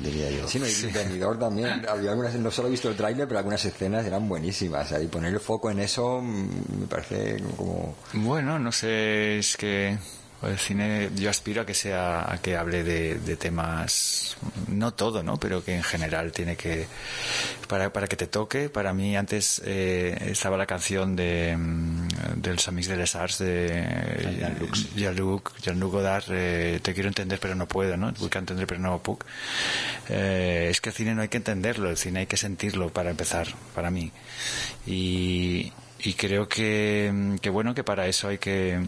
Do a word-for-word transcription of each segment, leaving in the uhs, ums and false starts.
diría yo. Sí, no, y Sí. Benidorm también. Había algunas, no solo he visto el tráiler, pero algunas escenas eran buenísimas. Ahí poner el foco en eso mm, me parece como... Bueno, no sé, es que el cine, yo aspiro a que sea, a que hable de, de temas, no todo, ¿no? Pero que en general tiene que, para, para que te toque. Para mí antes eh, estaba la canción de del Samix de les Arts de Jean-Luc Jean-Luc Jean-Luc Godard, eh, te quiero entender pero no puedo, ¿no? Voy a entender pero no puc. Eh, es que el cine no hay que entenderlo, el cine hay que sentirlo para empezar, para mí. Y, y creo que, que bueno, que para eso hay que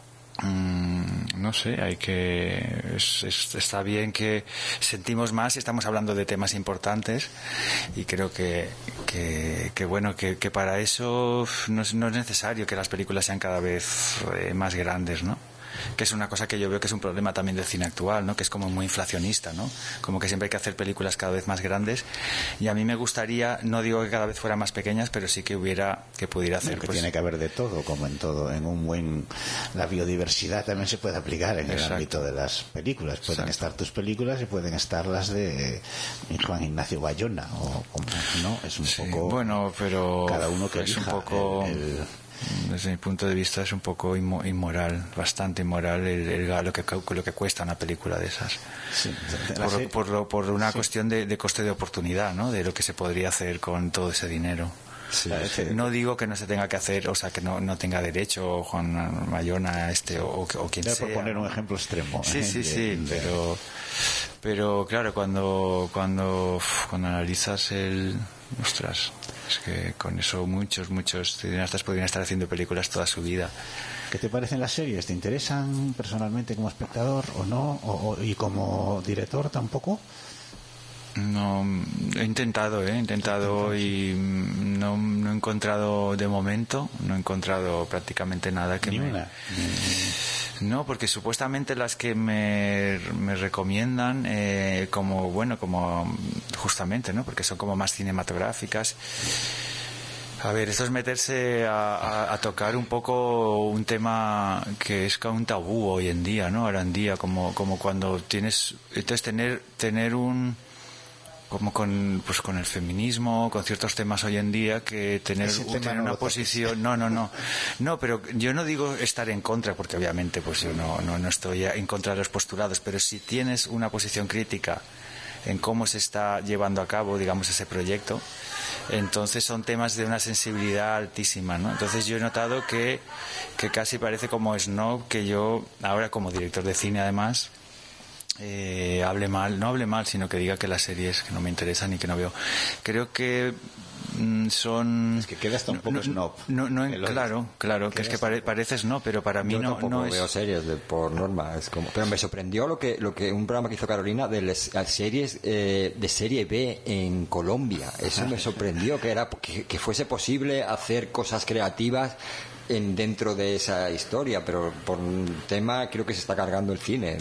Mm, no sé, hay que es, es, está bien que sentimos más y estamos hablando de temas importantes y creo que que, que bueno que, que para eso no es, no es necesario que las películas sean cada vez eh, más grandes, ¿no? Que es una cosa que yo veo que es un problema también del cine actual, ¿no? Que es como muy inflacionista, ¿no? Como que siempre hay que hacer películas cada vez más grandes y a mí me gustaría, no digo que cada vez fueran más pequeñas, pero sí que hubiera, que pudiera hacer. Que pues, tiene que haber de todo, como en todo, en un buen... La biodiversidad también se puede aplicar en Exacto. el ámbito de las películas. Pueden Exacto. estar tus películas y pueden estar las de Juan Ignacio Bayona, o como, ¿no? Es un sí, poco... bueno, pero cada uno que es un elija poco... el, el... Desde mi punto de vista es un poco inmo- inmoral, bastante inmoral el, el- lo, que, lo que cuesta una película de esas. Sí, por, por, lo- por una sí. cuestión de, de coste de oportunidad, ¿no? De lo que se podría hacer con todo ese dinero. Sí, sí. No digo que no se tenga que hacer, o sea, que no, no tenga derecho Juan Mayona este, o, o quien Ya sea. por poner un ejemplo extremo. Sí, ¿eh? sí, de, sí, de... pero pero claro, cuando cuando cuando analizas el... Ostras, es que con eso muchos, muchos cineastas podrían estar haciendo películas toda su vida. ¿Qué te parecen las series? ¿Te interesan personalmente como espectador o no? ¿O, o, y como director tampoco? No, he intentado, ¿eh? he intentado y no, no he encontrado de momento, no he encontrado prácticamente nada que Ni me... una. No, porque supuestamente las que me, me recomiendan, eh, como, bueno, como justamente, ¿no? Porque son como más cinematográficas. A ver, esto es meterse a, a, a tocar un poco un tema que es como un tabú hoy en día, ¿no? Ahora en día, como, como cuando tienes, entonces tener, tener un, como con pues con el feminismo, con ciertos temas hoy en día, que tener, Ese tema tener no una lo posición, no, no, no, no, pero yo no digo estar en contra, porque obviamente pues yo no, no, no estoy en contra de los postulados, pero si tienes una posición crítica en cómo se está llevando a cabo, digamos, ese proyecto, entonces son temas de una sensibilidad altísima, ¿no? Entonces yo he notado que, que casi parece como snob que yo, ahora como director de cine además, Eh, hable mal, no hable mal, sino que diga que las series que no me interesan y que no veo. Creo que mm, son... Es que queda hasta un poco no, snob. No, no, no, claro, claro, que es que pare, pareces no, pero para mí yo no, tampoco no es... veo series de, por norma, es como, pero me sorprendió lo que lo que un programa que hizo Carolina de las, las series eh, de serie B en Colombia. Eso me sorprendió, que era que, que fuese posible hacer cosas creativas en dentro de esa historia, pero por un tema creo que se está cargando el cine.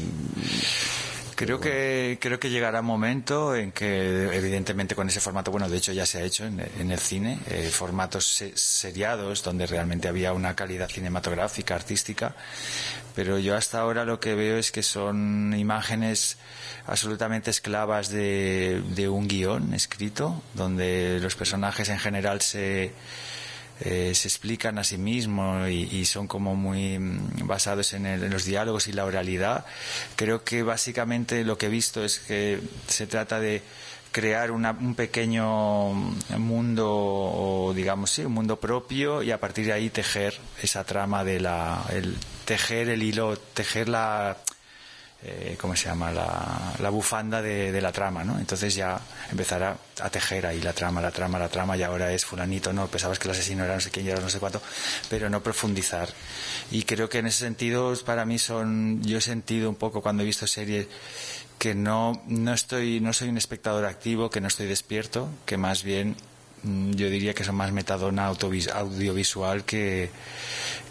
Creo que creo que llegará un momento en que evidentemente con ese formato, bueno, de hecho ya se ha hecho en, en el cine, eh, formatos se, seriados donde realmente había una calidad cinematográfica, artística, pero yo hasta ahora lo que veo es que son imágenes absolutamente esclavas de, de un guión escrito, donde los personajes en general se Eh, se explican a sí mismos y, y son como muy basados en, el, en los diálogos y la oralidad. Creo que básicamente lo que he visto es que se trata de crear una, un pequeño mundo, o digamos sí, un mundo propio, y a partir de ahí tejer esa trama de la, el tejer el hilo, tejer la Eh, ¿cómo se llama? La, la bufanda de, de la trama, ¿no? Entonces ya empezará a tejer ahí la trama, la trama, la trama, y ahora es fulanito, no, pensabas que el asesino era no sé quién y era no sé cuánto, pero no profundizar. Y creo que en ese sentido para mí son, yo he sentido un poco cuando he visto series que no, no estoy, no soy un espectador activo, que no estoy despierto, que más bien yo diría que son más metadona audiovisual que,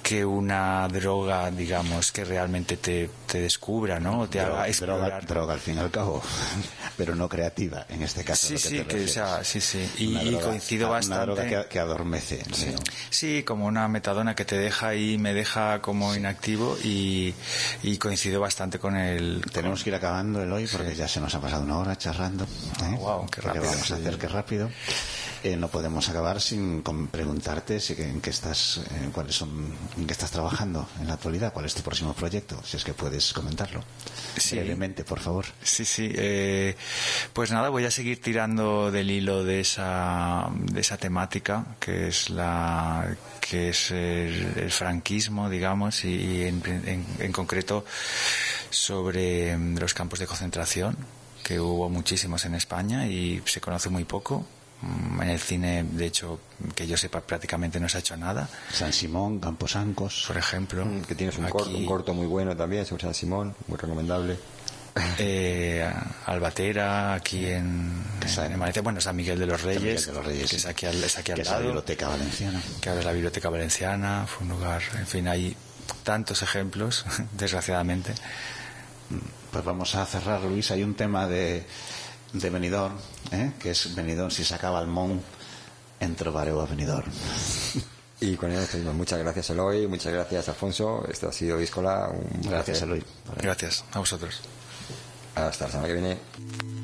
que una droga, digamos, que realmente te, te descubra, ¿no? O te droga, haga explorar. Droga, droga, al fin y al cabo, pero no creativa, en este caso. Sí, lo que sí, te que, o sea, sí, sí. Y, una y droga, coincido una bastante. Una droga que, que adormece. Sí. Sí, como una metadona que te deja ahí, me deja como sí. inactivo y, y coincido bastante con el... Tenemos con... que ir acabando el hoy porque sí. ya se nos ha pasado una hora charlando. ¿eh? Oh, wow, qué rápido. Porque vamos a hacer que rápido. Eh, no podemos acabar sin preguntarte si, en qué estás, eh, cuáles son, en qué estás trabajando en la actualidad, cuál es tu próximo proyecto, si es que puedes comentarlo. Sí. Brevemente, por favor. Sí, sí. Eh, pues nada, voy a seguir tirando del hilo de esa, de esa temática que es la, que es el, el franquismo, digamos, y, y en, en, en concreto sobre los campos de concentración, que hubo muchísimos en España y se conoce muy poco. En el cine, de hecho, que yo sepa, prácticamente no se ha hecho nada. San Simón, Camposancos, por ejemplo. Que tienes un, aquí, corto, un corto muy bueno también sobre San Simón, muy recomendable. Eh, Albatera, aquí en, en, en Valencia, bueno, San Miguel de los Reyes, de los Reyes que es aquí al, es aquí al que lado. Es la Biblioteca Valenciana. Que ahora es la Biblioteca Valenciana, fue un lugar, en fin, hay tantos ejemplos, desgraciadamente. Pues vamos a cerrar, Luis. Hay un tema de de Benidorm, ¿eh? que es Benidorm, si se acaba el Mont, en trobareu a Benidorm. Y con ello decimos muchas gracias, Eloy, muchas gracias, Alfonso. Esto ha sido Díscola. Un gracias, Eloy. Gracias a vosotros. Hasta la semana que viene.